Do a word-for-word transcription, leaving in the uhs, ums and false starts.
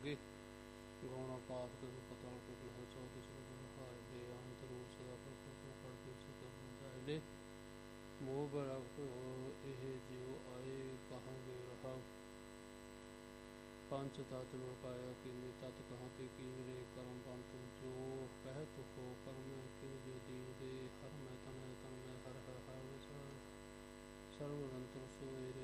ਲਾਗੇ। ਗਾਉਣਾ ਪਾਤ ਕਰੂ ਪਤਾਲ ਕੋਟ ਲਹ ਚੌਥ ਸ਼ਬਦ ਹਾਰ ਦੇ ਅੰਤ ਰੂਪ ਸਦਾ ਪ੍ਰਭੂ ਫੜ ਕੇ ਸਦਾ ਜਾਇਲੇ। ਮੋਹ ਬਰਕ ਇਹ ਜਿਉ ਆਏ ਕਹਾਂਗੇ ਰਹਾ। ਪੰਚ ਤਤ ਲੋਕ ਆਇਆ ਕੀਨੇ ਤਤ ਕਹਾਂ ਤੇ ਕੀਨ ਰੇ ਕਰਮ ਬੰਤ ਜੋ